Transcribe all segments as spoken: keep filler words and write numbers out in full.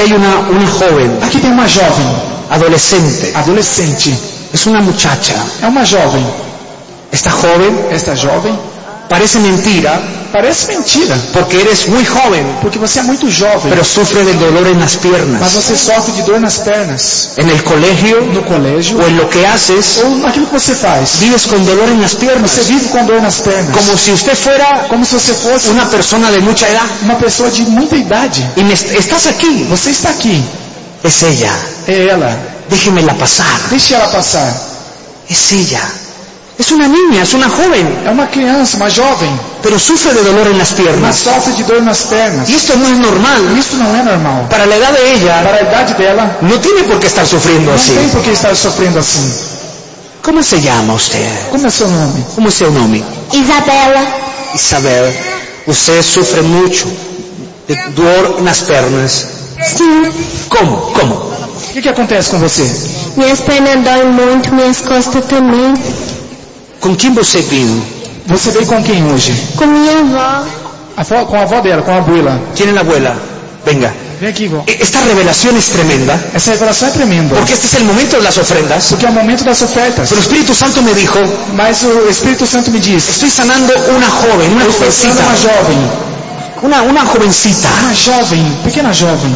hay una, una joven. Aqui tem uma jovem. Adolescente. Adolescente. Es una muchacha. É uma jovem. Esta joven. Esta jovem. Parece mentira. Parece mentira. Porque eres muy joven. Porque você é muito jovem. Pero sufre del dolor en las piernas. Mas você sofre de dor nas pernas. En el colegio. No colégio. O en lo que haces. Ou naquilo que você faz. Vives con dolor en las piernas. Você vive com dor nas pernas. Como si usted fuera. Como se você fosse. Una persona de mucha edad. Uma pessoa de muita idade. Y me, estás aquí. Você está aqui. Es ella. É ela. Déjemela pasar. Deixe ela passar. Es ella. Es una niña, es una joven. É uma criança, uma jovem. Pero sufre de dolor en las Mas piernas. sofre de dor nas pernas. Y esto no es normal. Isso não é normal. Para la edad de ella, Para a idade dela, no tiene por qué estar sufriendo não así. tem por que estar sofrendo assim. ¿Cómo se llama usted? Como é seu nome? ¿Cómo es su nombre? Isabela. Isabel. Usted sufre mucho de dolor en las piernas. Sim. ¿Cómo? ¿Cómo? O que, que acontece com você? Minhas pernas doem muito, minhas costas também. ¿Con quién você vino? Você veio com quem hoje? Com minha avó. A avó, com a avó dela, com a abuela. ¿Quién es la abuela? Venga. Vem aqui, vó. Esta revelación es tremenda. Essa revelação é tremenda. Porque este es el momento de las ofrendas. Porque é o momento das ofertas. Pero el Espíritu Santo me dijo, Mas o Espírito Santo me diz, estoy sanando una joven, una eu estou sendo uma jovencita. jovem. Una, una jovencita Uma jovem, pequena jovem,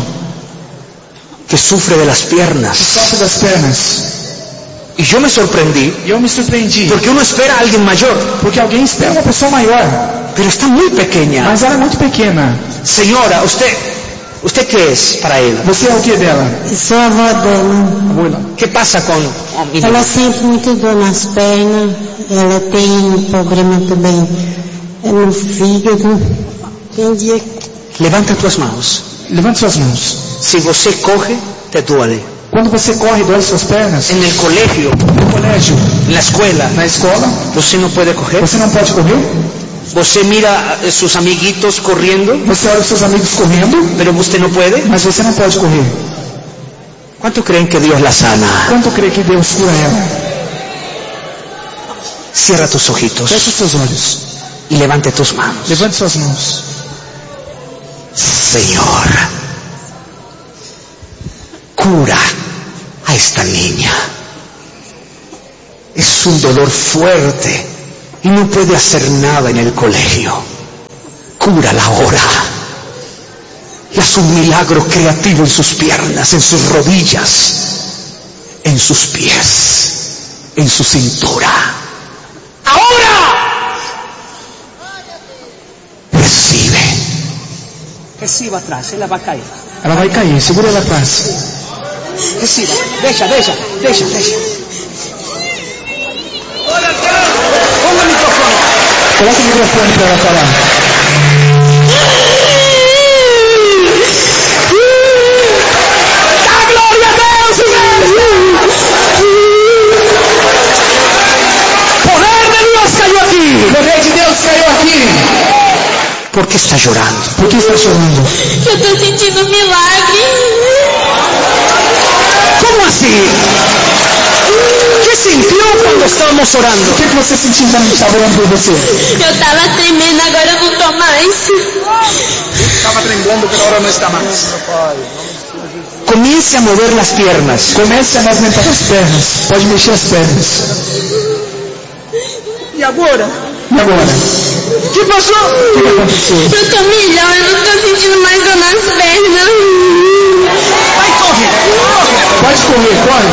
que sufre de las que piernas. sofre das pernas. Y yo me sorprendí E eu me surpreendi. porque uno espera a alguien mayor, Porque alguém espera uma pessoa maior. pero está muy pequeña. Mas ela é muito pequena. Señora, usted, ¿usted qué es para él? Você é o que dela? Sou a avó dela. Abuela. ¿Qué pasa con oh, mi Ela niña? sente muito dor nas pernas. Ela tem um problema também no fígado. Tem dia que Levanta tus manos. Levante suas mãos. Si você coge, te duele. Quando você corre, dói suas pernas. En el colegio, No colégio, en la escuela, na escola, ¿você no puede coger? você não pode correr. ¿Você mira a sus amiguitos corriendo, Você olha os seus amigos correndo, pero usted no puede? mas você não pode correr. ¿Cuánto creen que Dios la sana? Quanto crê que Deus cura ela? Cierra tus ojitos Feche os seus olhos. y levante tus manos. Levante suas mãos. Señor, cura a esta niña. Es un dolor fuerte y no puede hacer nada en el colegio. Cúrala ahora. Y haz un milagro creativo en sus piernas, en sus rodillas, en sus pies, en su cintura. ¡Ahora! Recibe. Reciba atrás, ela vai cair. Ela vai cair, segura ela atrás. Reciba, deixa, deixa, deixa, deixa. Ponga o microfone. Coloca o microfone para ela falar. Dá glória a Deus, igreja! Poder de Deus caiu aqui. O poder de Deus caiu aqui. Por que está chorando? Por que está chorando? eu tô sentindo um milagre. Como assim? Que sentiu quando estávamos orando? O que, que você sentiu quando estava orando por você? Eu tava tremendo, agora eu não tô mais. Estava tremblando, mas agora não está mais. Comience a mover las piernas. Comece a movimentar as pernas. Pode mexer as pernas. E agora? E agora? O que passou? O que, que aconteceu? Eu tô melhor, eu não tô sentindo mais dor nas pernas. Vai, corre! Pode correr, corre.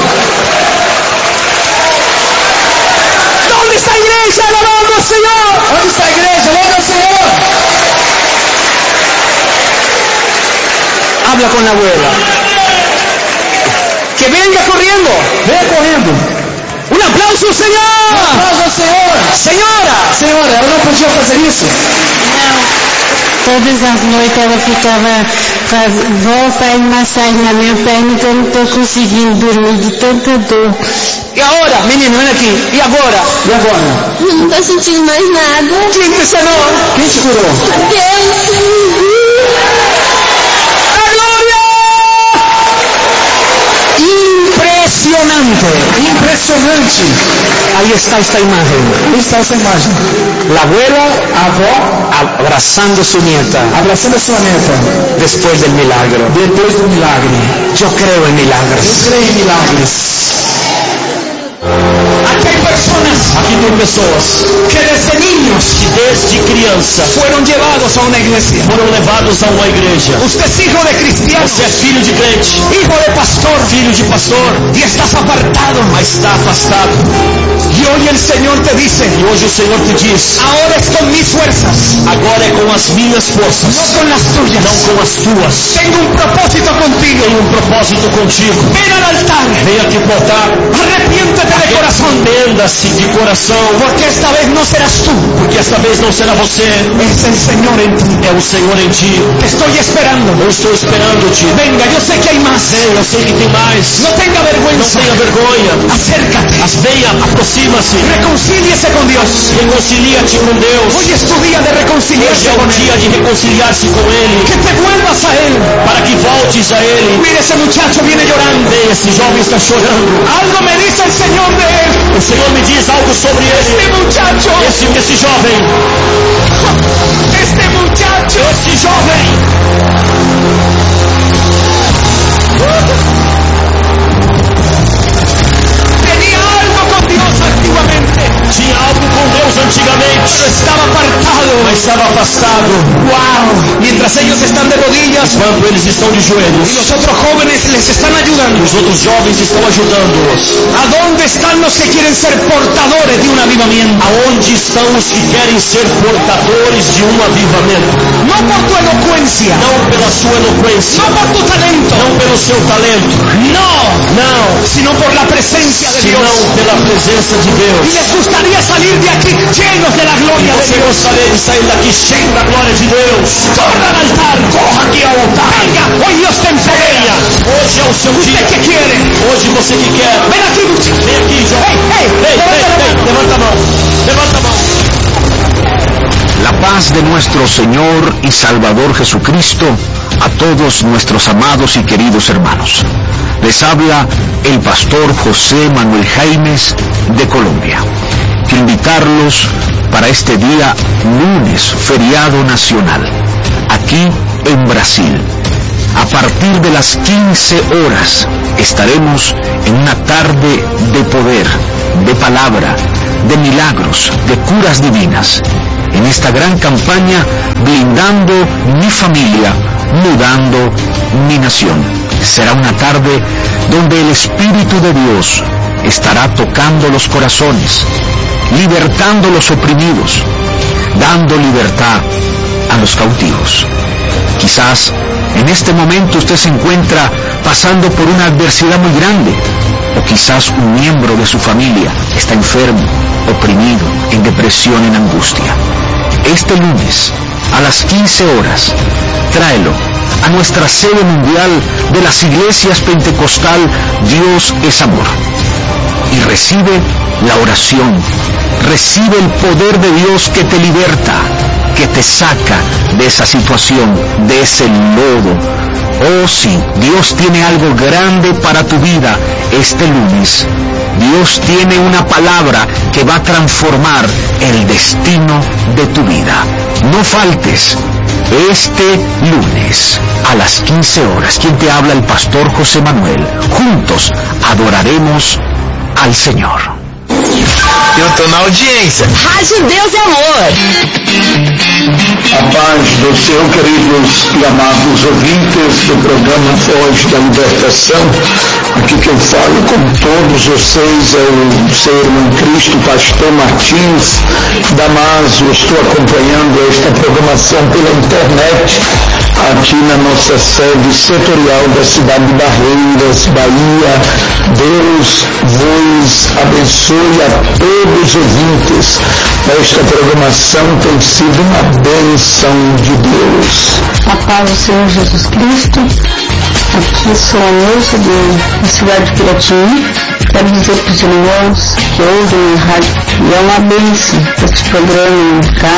Onde está a igreja? Alabando ao Senhor! Onde está a igreja? Louva ao Senhor. Habla con la abuela. Que venga corriendo. Venha correndo. Un aplauso, Señor. Aplausos ao Senhor. Señora. Senhora, ela não podia fazer isso? Todas as noites ela ficava faz, volta e massagem na minha perna, então eu não tô conseguindo dormir de tanta dor. E agora, menino, vem aqui. E agora? E agora? Eu não tô sentindo mais nada. Quem te sanou? Quem te curou? Deus! ¡La gloria! Impresionante. Impressionante. Ahí está esta imagen. Aí está essa imagem. La abuela A avó abrazando a su nieta abraçando a sua neta después del milagro. depois do milagre. Yo creo en Eu milagros. creio em milagres. Aquí hay personas Aqui tem pessoas que desde niños que desde criança fueron llevados a una iglesia. foram levados a uma igreja. Usted es hijo de cristiano, Você é filho de crente, hijo de pastor, filho de pastor, y estás apartado. mas está afastado. Y hoy el Señor te dice, E hoje o Senhor te diz: ahora es con mis fuerzas, agora é com as minhas no forças, con las tuyas. não com as tuas. Tengo un propósito contigo. Tenho um propósito contigo. Ven al altar, Venha aqui pro altar, arrepiéntete de corazón, arrependa-se de coração, porque esta vez no serás tú, porque esta vez não será você, es el Señor en ti. é o Senhor em ti. Te estoy esperando. Eu estou esperando-te. Venga, yo sé que hay más. Venha, eu sei que tem mais. No tenga Não vergüenza. tenha vergonha. Acércate. Mas venha, aproxima-se. Reconcíliese con Dios. Reconcilia-te com Deus. Hoy es tu día de Hoje reconciliarse é o con Él. dia de reconciliar-se com Ele, Que te vuelvas a Él. para que voltes a Ele. Mire, ese muchacho viene llorando. Venha, esse jovem está chorando. Algo me dice el Señor de Él. O Senhor me diz algo sobre Este ele. muchacho, Esse, esse jovem, este muchacho, esse jovem, tenía algo con Dios antiguamente, tinha algo com Deus antigamente, pero estaba apartado. mas estava afastado. Wow. Mientras ellos están de rodillas Enquanto eles estão de y joelhos, los otros jóvenes les están ayudando. os outros jovens estão ajudando-os. ¿A dónde están los que quieren ser portadores de un avivamiento? Aonde estão os que querem ser portadores de um avivamento? No por tu elocuencia, Não pela sua eloquência, no por tu talento, não pelo seu talento, no, não, sino por la presencia de Dios. senão pela presença de Y Deus. les gustaría salir de aquí llenos de la E gloria de você Dios. gostaria de sair daqui cheio da glória de Deus? Corra al altar, Corra aqui ao altar. venga, hoy Dios te empodera. Hoje é o seu ¿Usted dia. qué quiere? Hoje você que quer. Ven aquí, muchacho. Vem aqui, jovem. Hey, hey, Vem, vem, levanta la vem. mano. Levanta a mão. Levanta a mão. La paz de nuestro Señor y Salvador Jesucristo a todos nuestros amados y queridos hermanos. Les habla el pastor José Manuel Jaimes de Colombia. Quiero invitarlos para este día lunes, feriado nacional, aquí en Brasil. A partir de las quince horas estaremos en una tarde de poder, de palabra, de milagros, de curas divinas. En esta gran campaña, blindando mi familia, mudando mi nación. Será una tarde donde el Espíritu de Dios estará tocando los corazones, libertando los oprimidos, dando libertad a los cautivos. Quizás en este momento usted se encuentra pasando por una adversidad muy grande, o quizás un miembro de su familia está enfermo, oprimido, en depresión, en angustia. Este lunes, a las quince horas, tráelo a nuestra sede mundial de las iglesias pentecostal Dios es Amor. Y recibe la oración, recibe el poder de Dios que te liberta, que te saca de esa situación, de ese lodo. Oh sí, Dios tiene algo grande para tu vida este lunes. Dios tiene una palabra que va a transformar el destino de tu vida. No faltes este lunes a las quince horas. Quien te habla, el pastor José Manuel. Juntos adoraremos al Señor. Eu tô na audiência. Rádio Deus é Amor. A paz do Senhor, queridos e amados ouvintes do programa Voz da Libertação. Aqui que eu falo com todos vocês é o seu irmão Cristo, pastor Martins Damasio. Estou acompanhando esta programação pela internet aqui na nossa sede setorial da cidade de Barreiras, Bahia. Deus vos abençoe a todos os ouvintes. Esta programação tem sido uma bênção de Deus. A paz do Senhor Jesus Cristo. Aqui sou a Neuza da cidade de Piratininga. Quero dizer para os irmãos que ouvem a rádio, e é uma bênção este programa em casa.